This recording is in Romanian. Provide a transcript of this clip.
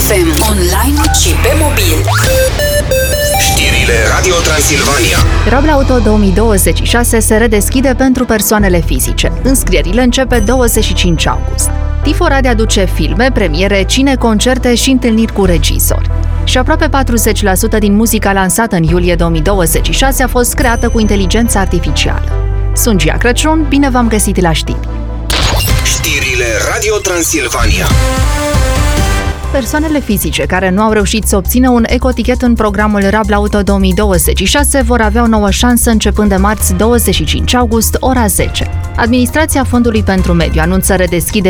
FM, online și pe mobil. Știrile Radio Transilvania. Rabla Auto 2026 se redeschide pentru persoanele fizice. Înscrierile începe 25 august. Tifo Rade aduce filme, premiere, cine, concerte și întâlniri cu regizori. Și aproape 40% din muzica lansată în iulie 2026 a fost creată cu inteligență artificială. Sunt Gia Crăciun, bine v-am găsit la știri! Știrile Radio Transilvania. Persoanele fizice care nu au reușit să obțină un ecotichet în programul Rabla Auto 2026 vor avea o nouă șansă începând de marți 25 august, ora 10. Administrația Fondului pentru Mediu anunță redeschiderea